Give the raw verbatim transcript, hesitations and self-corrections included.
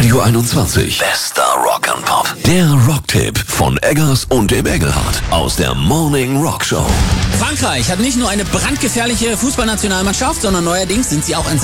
Radio einundzwanzig. Bester Rock'n'Pop. Der Rocktipp von Eggers und dem Engelhardt aus der Morning Rock Show. Frankreich hat nicht nur eine brandgefährliche Fußballnationalmannschaft, sondern neuerdings sind sie auch ein